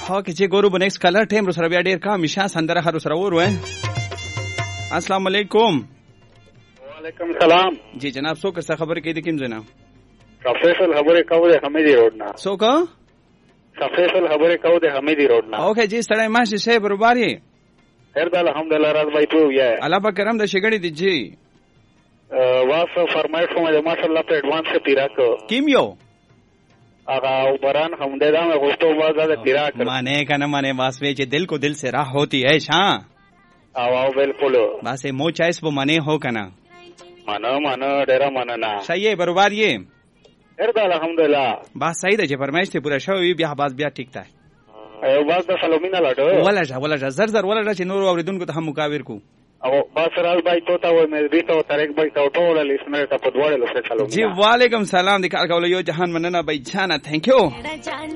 ها کې چې ګورو بنکس کلر ټیم سره بیا ډیر کا مشه سندره هر سره ور وې. السلام علیکم. وعلیکم السلام. جی جناب څوک څه خبر کې دي کوم جناب؟ فیصل خبرې کوو د حمیدی روډ نه. څوک؟ فیصل خبرې کوو د حمیدی روډ نه. اوکے جی سړی ماشه شه برابرې. خیر ده الحمدلله راز بھائی تو یا الله پاک کرم د شګړې دی جی. واسه فرمایش کوم د ماشاءالله په ایڈوانس کې پیرا کو. کیم یو؟ اغا بران حمدے دا میں غوستو بازا پیرا کر. مانے کنا مانے واسوے چې دل کو دل سے راہ ہوتی ہے شاں. او بالکل. بس مو چایس وہ مانے ہو کنا. مانا ډیرا مانا. صحیح برابر یہ. اردا الحمدلله. بس صحیح ده چې فرمایش ته پورا شوی بیا باز بیا ټیک ده. باز د سلومینا لاټو. ولا زر ولا چې نور اوریدونکو ته هم مکاور کو. او باسرال بھائی تو تا و مې ریته او طارق بھائی ته ټول لیسنر ته په دواړو لفظ سلام. جی وعلیکم سلام د کار کول یو جهان مننه بای جانا تھینک یو.